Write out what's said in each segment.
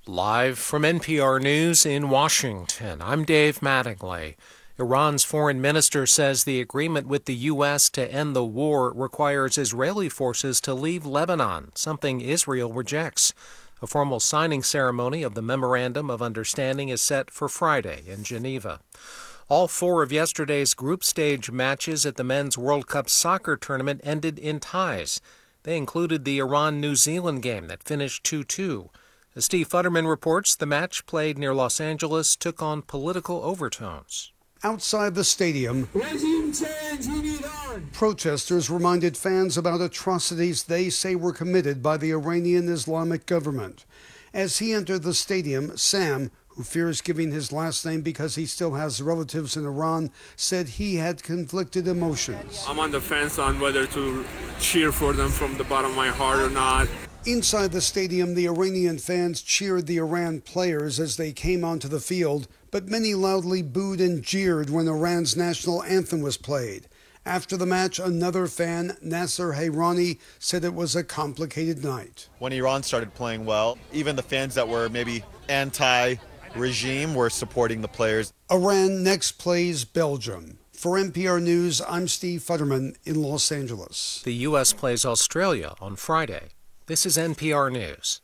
Live from NPR News in Washington, I'm Dave Mattingly. Iran's foreign minister says the agreement with the U.S. to end the war requires Israeli forces to leave Lebanon, something Israel rejects. A formal signing ceremony of the Memorandum of Understanding is set for Friday in Geneva. All four of yesterday's group stage matches at the Men's World Cup soccer tournament ended in ties. They included the Iran-New Zealand game that finished 2-2. As Steve Futterman reports, the match played near Los Angeles took on political overtones. Outside the stadium, regime change, we need on. Protesters reminded fans about atrocities they say were committed by the Iranian Islamic government. As he entered the stadium, Sam, who fears giving his last name because he still has relatives in Iran, said he had conflicted emotions. I'm on the fence on whether to cheer for them from the bottom of my heart or not. Inside the stadium, the Iranian fans cheered the Iran players as they came onto the field, but many loudly booed and jeered when Iran's national anthem was played. After the match, another fan, Nasser Hayrani, said it was a complicated night. When Iran started playing well, even the fans that were maybe anti-regime were supporting the players. Iran next plays Belgium. For NPR News, I'm Steve Futterman in Los Angeles. The U.S. plays Australia on Friday. This is NPR News.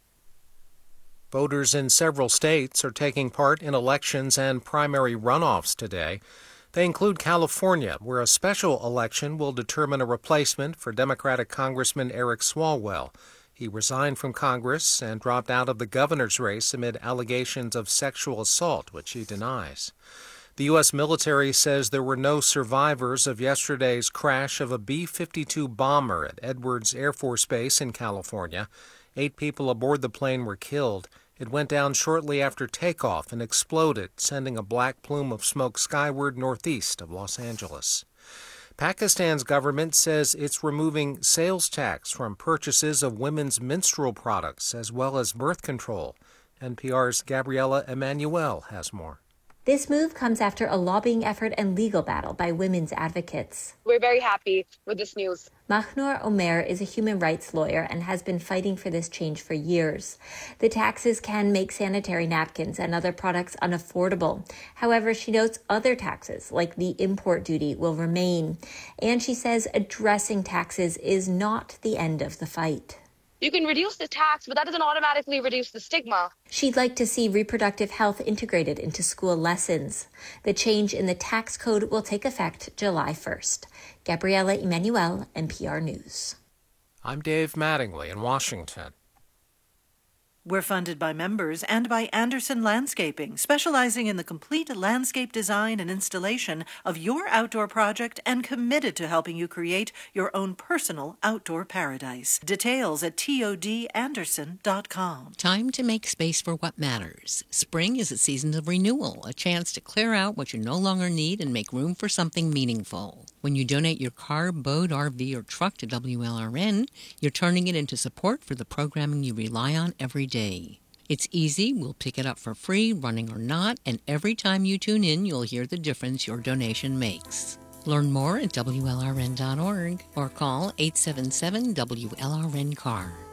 Voters in several states are taking part in elections and primary runoffs today. They include California, where a special election will determine a replacement for Democratic Congressman Eric Swalwell. He resigned from Congress and dropped out of the governor's race amid allegations of sexual assault, which he denies. The U.S. military says there were no survivors of yesterday's crash of a B-52 bomber at Edwards Air Force Base in California. 8 people aboard the plane were killed. It went down shortly after takeoff and exploded, sending a black plume of smoke skyward northeast of Los Angeles. Pakistan's government says it's removing sales tax from purchases of women's menstrual products as well as birth control. NPR's Gabriela Emanuel has more. This move comes after a lobbying effort and legal battle by women's advocates. We're very happy with this news. Mahnur Omer is a human rights lawyer and has been fighting for this change for years. The taxes can make sanitary napkins and other products unaffordable. However, she notes other taxes, like the import duty, will remain. And she says addressing taxes is not the end of the fight. You can reduce the tax, but that doesn't automatically reduce the stigma. She'd like to see reproductive health integrated into school lessons. The change in the tax code will take effect July 1st. Gabriela Emanuel, NPR News. I'm Dave Mattingly in Washington. We're funded by members and by Anderson Landscaping, specializing in the complete landscape design and installation of your outdoor project and committed to helping you create your own personal outdoor paradise. Details at todanderson.com. Time to make space for what matters. Spring is a season of renewal, a chance to clear out what you no longer need and make room for something meaningful. When you donate your car, boat, RV, or truck to WLRN, you're turning it into support for the programming you rely on every day. It's easy, we'll pick it up for free, running or not, and every time you tune in, you'll hear the difference your donation makes. Learn more at WLRN.org or call 877-WLRN-CAR.